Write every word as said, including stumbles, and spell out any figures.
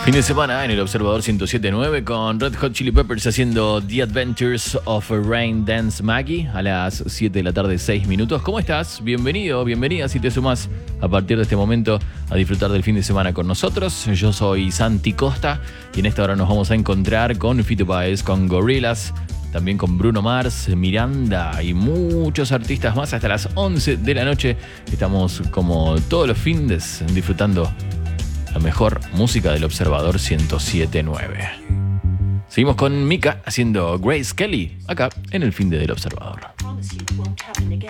Fin de semana en el Observador ciento siete punto nueve con Red Hot Chili Peppers haciendo The Adventures of Rain Dance Maggie a las siete de la tarde, seis minutos. ¿Cómo estás? Bienvenido, bienvenida si te sumas a partir de este momento a disfrutar del fin de semana con nosotros. Yo soy Santi Costa y en esta hora nos vamos a encontrar con Fito Páez, con Gorillaz, también con Bruno Mars, Miranda y muchos artistas más hasta las once de la noche. Estamos como todos los findes disfrutando la mejor música del Observador ciento siete punto nueve. Seguimos con Mika haciendo Grace Kelly acá en el finde del Observador.